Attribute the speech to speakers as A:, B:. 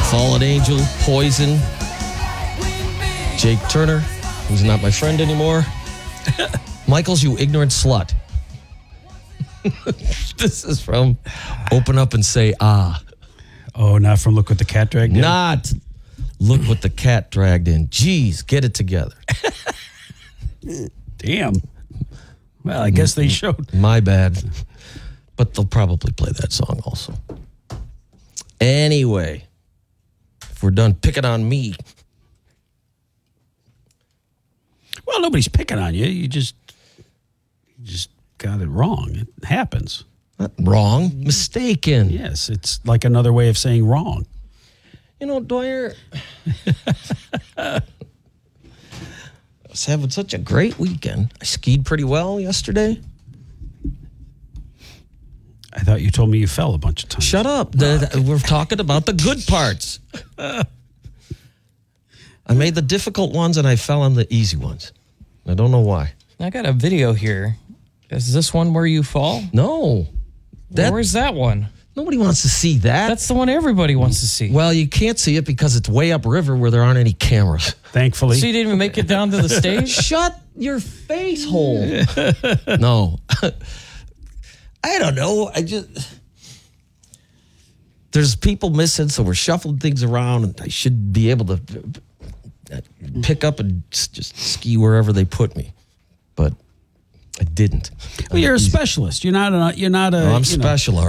A: Fallen Angel, Poison, Jake Turner, who's not my friend anymore. Michaels, You Ignorant Slut. This is from Open Up and Say Ah.
B: Oh, not from Look What the Cat Dragged In?
A: Not Look What the Cat Dragged In. Jeez, get it together.
B: Damn. Well, I guess they showed.
A: My bad. But they'll probably play that song also. Anyway, if we're done picking on me.
B: Well, nobody's picking on you. You just got it wrong. It happens.
A: Not wrong, mistaken.
B: Yes, it's like another way of saying wrong.
A: You know, Dwyer, I was having such a great weekend. I skied pretty well yesterday.
B: I thought you told me you fell a bunch of times.
A: Shut up. We're talking about the good parts. I made the difficult ones and I fell on the easy ones. I don't know why.
C: I got a video here. Is this one where you fall?
A: No.
C: Where's that one?
A: Nobody wants to see that.
C: That's the one everybody wants to see.
A: Well, you can't see it because it's way upriver where there aren't any cameras.
B: Thankfully.
C: So you didn't even make it down to the stage?
A: Shut your face hole. No. I don't know. There's people missing, so we're shuffling things around, and I should be able to pick up and just ski wherever they put me. But I didn't.
B: Well, you're a specialist. You're not a.
A: I'm special, all